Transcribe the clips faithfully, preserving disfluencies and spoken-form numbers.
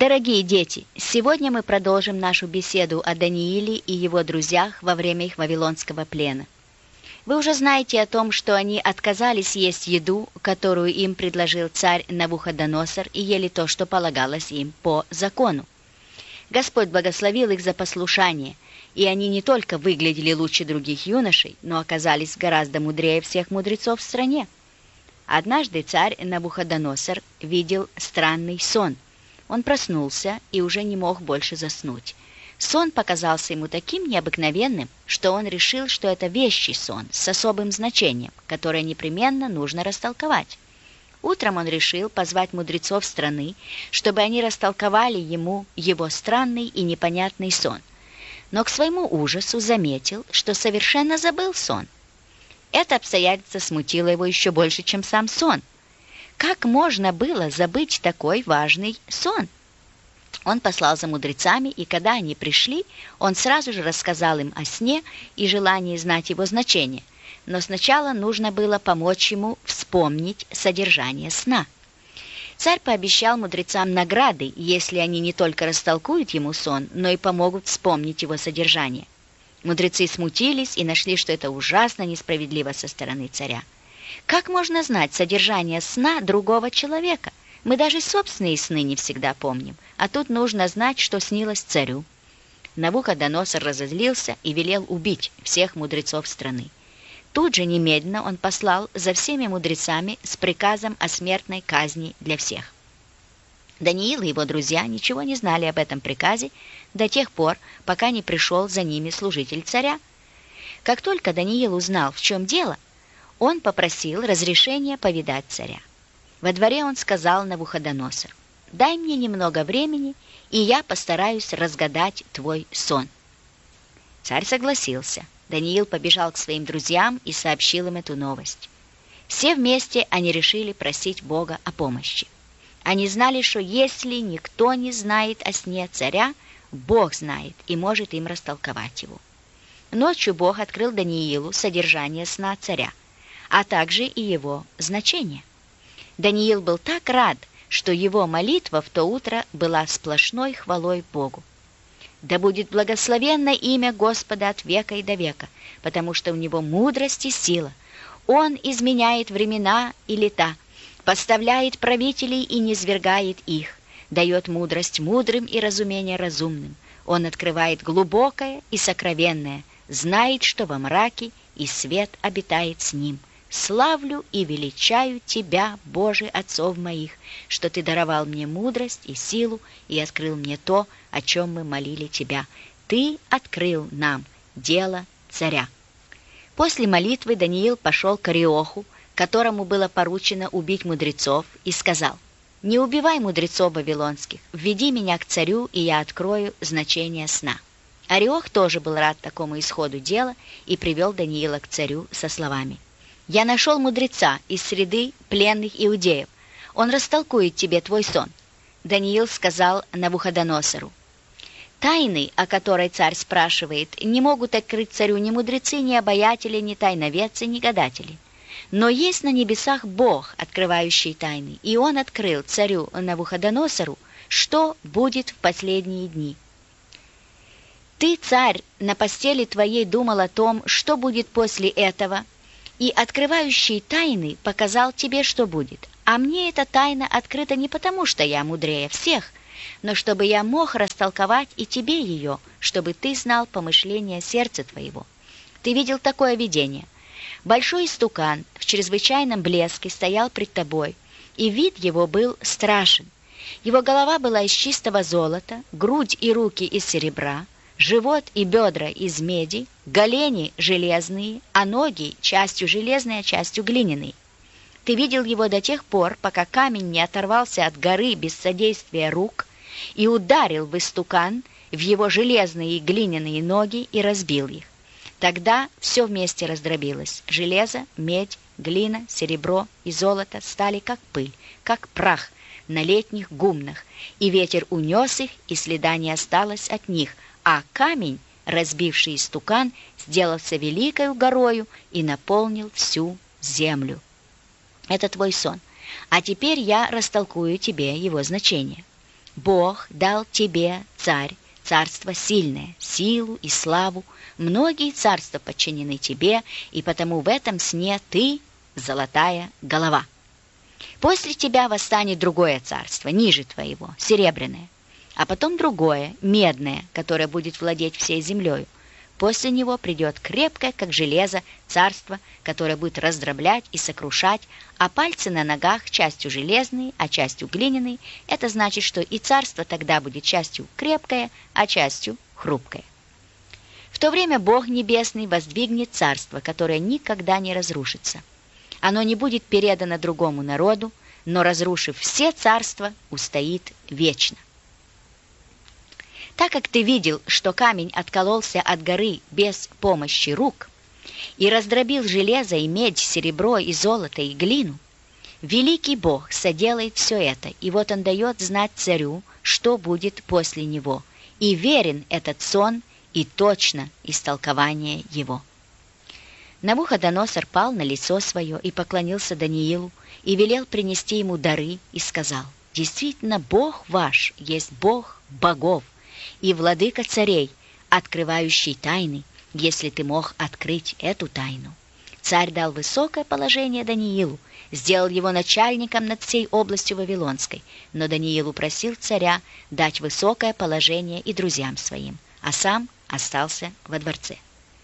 Дорогие дети, сегодня мы продолжим нашу беседу о Данииле и его друзьях во время их вавилонского плена. Вы уже знаете о том, что они отказались есть еду, которую им предложил царь Навуходоносор, и ели то, что полагалось им по закону. Господь благословил их за послушание, и они не только выглядели лучше других юношей, но оказались гораздо мудрее всех мудрецов в стране. Однажды царь Навуходоносор видел странный сон. Он проснулся и уже не мог больше заснуть. Сон показался ему таким необыкновенным, что он решил, что это вещий сон с особым значением, которое непременно нужно растолковать. Утром он решил позвать мудрецов страны, чтобы они растолковали ему его странный и непонятный сон. Но к своему ужасу заметил, что совершенно забыл сон. Это обстоятельство смутило его еще больше, чем сам сон. Как можно было забыть такой важный сон? Он послал за мудрецами, и когда они пришли, он сразу же рассказал им о сне и желании знать его значение. Но сначала нужно было помочь ему вспомнить содержание сна. Царь пообещал мудрецам награды, если они не только растолкуют ему сон, но и помогут вспомнить его содержание. Мудрецы смутились и нашли, что это ужасно несправедливо со стороны царя. Как можно знать содержание сна другого человека? Мы даже собственные сны не всегда помним, а тут нужно знать, что снилось царю. Навуходоносор разозлился и велел убить всех мудрецов страны. Тут же немедленно он послал за всеми мудрецами с приказом о смертной казни для всех. Даниил и его друзья ничего не знали об этом приказе до тех пор, пока не пришел за ними служитель царя. Как только Даниил узнал, в чем дело, он попросил разрешения повидать царя. Во дворе он сказал Навуходоносору: «Дай мне немного времени, и я постараюсь разгадать твой сон». Царь согласился. Даниил побежал к своим друзьям и сообщил им эту новость. Все вместе они решили просить Бога о помощи. Они знали, что если никто не знает о сне царя, Бог знает и может им растолковать его. Ночью Бог открыл Даниилу содержание сна царя, а также и его значение. Даниил был так рад, что его молитва в то утро была сплошной хвалой Богу. Да будет благословенно имя Господа от века и до века, потому что у него мудрость и сила. Он изменяет времена и лета, поставляет правителей и низвергает их, дает мудрость мудрым и разумение разумным. Он открывает глубокое и сокровенное, знает, что во мраке и свет обитает с ним. Славлю и величаю Тебя, Боже, отцов моих, что Ты даровал мне мудрость и силу и открыл мне то, о чем мы молили Тебя. Ты открыл нам дело царя». После молитвы Даниил пошел к Ариоху, которому было поручено убить мудрецов, и сказал: «Не убивай мудрецов вавилонских, введи меня к царю, и я открою значение сна». Ариох тоже был рад такому исходу дела и привел Даниила к царю со словами: «Я нашел мудреца из среды пленных иудеев. Он растолкует тебе твой сон». Даниил сказал Навуходоносору: «Тайны, о которой царь спрашивает, не могут открыть царю ни мудрецы, ни обаятели, ни тайноведцы, ни гадатели. Но есть на небесах Бог, открывающий тайны, и он открыл царю Навуходоносору, что будет в последние дни. Ты, царь, на постели твоей думал о том, что будет после этого, и открывающий тайны показал тебе, что будет. А мне эта тайна открыта не потому, что я мудрее всех, но чтобы я мог растолковать и тебе ее, чтобы ты знал помышления сердца твоего. Ты видел такое видение. Большой истукан в чрезвычайном блеске стоял пред тобой, и вид его был страшен. Его голова была из чистого золота, грудь и руки из серебра, живот и бедра из меди, голени железные, а ноги частью железные, а частью глиняные. Ты видел его до тех пор, пока камень не оторвался от горы без содействия рук и ударил в истукан в его железные и глиняные ноги и разбил их. Тогда все вместе раздробилось. Железо, медь, глина, серебро и золото стали как пыль, как прах на летних гумнах, и ветер унес их, и следа не осталось от них, а камень, разбивший истукан, сделался великою горою и наполнил всю землю. Это твой сон. А теперь я растолкую тебе его значение. Бог дал тебе, царь, царство сильное, силу и славу. Многие царства подчинены тебе, и потому в этом сне ты — золотая голова. После тебя восстанет другое царство, ниже твоего, серебряное, а потом другое, медное, которое будет владеть всей землею. После него придет крепкое, как железо, царство, которое будет раздроблять и сокрушать, а пальцы на ногах частью железные, а частью глиняные. Это значит, что и царство тогда будет частью крепкое, а частью хрупкое. В то время Бог Небесный воздвигнет царство, которое никогда не разрушится. Оно не будет передано другому народу, но, разрушив все царства, устоит вечно. Так как ты видел, что камень откололся от горы без помощи рук и раздробил железо и медь, серебро и золото и глину, великий Бог соделает все это, и вот он дает знать царю, что будет после него, и верен этот сон, и точно истолкование его. Навуходоносор пал на лицо свое и поклонился Даниилу, и велел принести ему дары, и сказал: «Действительно, Бог ваш есть Бог богов, и владыка царей, открывающий тайны, если ты мог открыть эту тайну». Царь дал высокое положение Даниилу, сделал его начальником над всей областью Вавилонской, но Даниил упросил царя дать высокое положение и друзьям своим, а сам остался во дворце.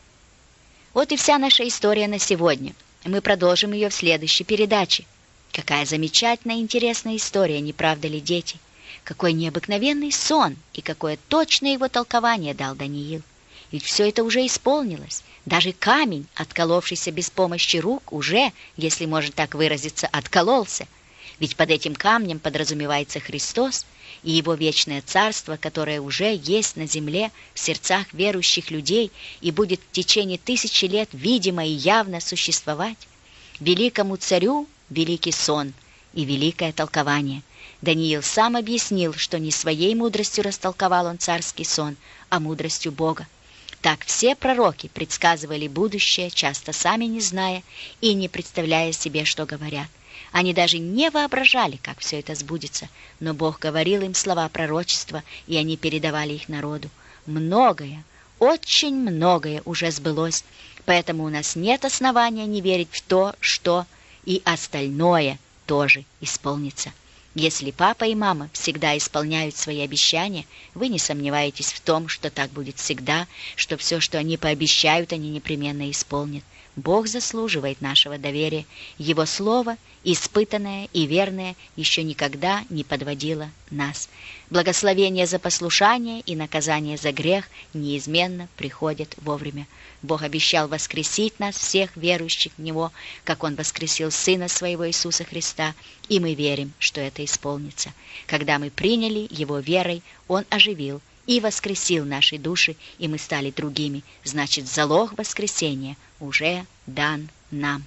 Вот и вся наша история на сегодня. Мы продолжим ее в следующей передаче. Какая замечательная и интересная история, не правда ли, дети? Какой необыкновенный сон и какое точное его толкование дал Даниил. Ведь все это уже исполнилось. Даже камень, отколовшийся без помощи рук, уже, если можно так выразиться, откололся. Ведь под этим камнем подразумевается Христос и Его вечное царство, которое уже есть на земле в сердцах верующих людей и будет в течение тысячи лет видимо и явно существовать. Великому царю великий сон и великое толкование. Даниил сам объяснил, что не своей мудростью растолковал он царский сон, а мудростью Бога. Так все пророки предсказывали будущее, часто сами не зная и не представляя себе, что говорят. Они даже не воображали, как все это сбудется, но Бог говорил им слова пророчества, и они передавали их народу. Многое, очень многое уже сбылось, поэтому у нас нет основания не верить в то, что и остальное тоже исполнится. Если папа и мама всегда исполняют свои обещания, вы не сомневаетесь в том, что так будет всегда, что все, что они пообещают, они непременно исполнят. Бог заслуживает нашего доверия. Его слово, испытанное и верное, еще никогда не подводило нас. Благословение за послушание и наказание за грех неизменно приходят вовремя. Бог обещал воскресить нас, всех верующих в Него, как Он воскресил Сына Своего Иисуса Христа, и мы верим, что это исполнится. Когда мы приняли Его верой, Он оживил и воскресил наши души, и мы стали другими. Значит, залог воскресения уже дан нам.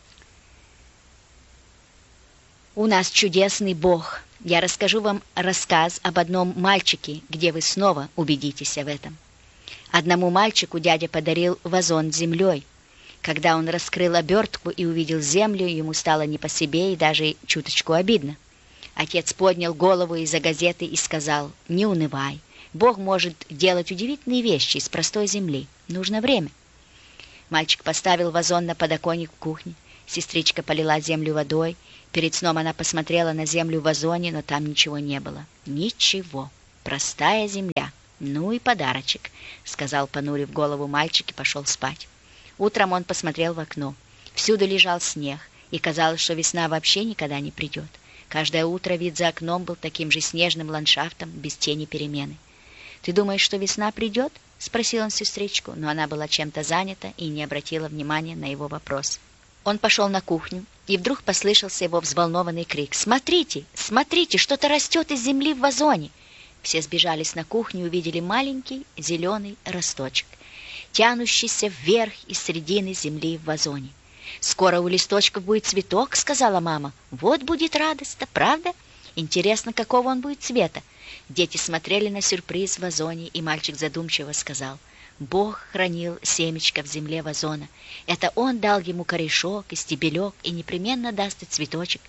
У нас чудесный Бог. Я расскажу вам рассказ об одном мальчике, где вы снова убедитесь в этом. Одному мальчику дядя подарил вазон с землей. Когда он раскрыл обертку и увидел землю, ему стало не по себе и даже чуточку обидно. Отец поднял голову из-за газеты и сказал: «Не унывай. Бог может делать удивительные вещи из простой земли. Нужно время». Мальчик поставил вазон на подоконник в кухне. Сестричка полила землю водой. Перед сном она посмотрела на землю в вазоне, но там ничего не было. Ничего. Простая земля. «Ну и подарочек», — сказал, понурив голову, мальчик и пошел спать. Утром он посмотрел в окно. Всюду лежал снег, и казалось, что весна вообще никогда не придет. Каждое утро вид за окном был таким же снежным ландшафтом, без тени перемены. «Ты думаешь, что весна придет?» — спросил он сестричку, но она была чем-то занята и не обратила внимания на его вопрос. Он пошел на кухню, и вдруг послышался его взволнованный крик: «Смотрите, смотрите, что-то растет из земли в вазоне!» Все сбежались на кухню и увидели маленький зеленый росточек, тянущийся вверх из середины земли в вазоне. «Скоро у листочков будет цветок», — сказала мама. «Вот будет радостно, правда? Интересно, какого он будет цвета?» Дети смотрели на сюрприз в вазоне, и мальчик задумчиво сказал: «Бог хранил семечко в земле вазона. Это Он дал ему корешок и стебелек и непременно даст и цветочек.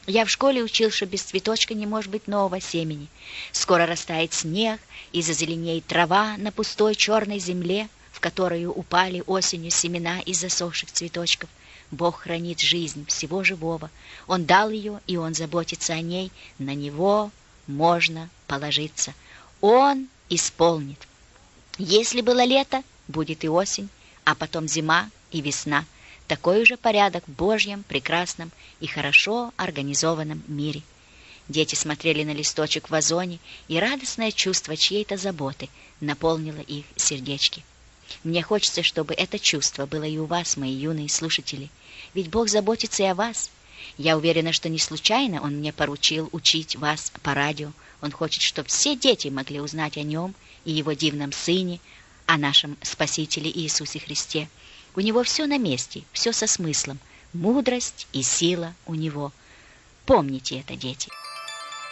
Я в школе учил, что без цветочка не может быть нового семени. Скоро растает снег, и зазеленеет трава на пустой черной земле, в которую упали осенью семена из засохших цветочков. Бог хранит жизнь всего живого. Он дал ее, и Он заботится о ней. На Него можно положиться. Он исполнит. Если было лето, будет и осень, а потом зима и весна. Такой же порядок в Божьем, прекрасном и хорошо организованном мире. Дети смотрели на листочек в вазоне, и радостное чувство чьей-то заботы наполнило их сердечки. Мне хочется, чтобы это чувство было и у вас, мои юные слушатели. Ведь Бог заботится и о вас. Я уверена, что не случайно Он мне поручил учить вас по радио. Он хочет, чтобы все дети могли узнать о Нем и Его дивном Сыне, о нашем Спасителе Иисусе Христе. У Него все на месте, все со смыслом. Мудрость и сила у Него. Помните это, дети.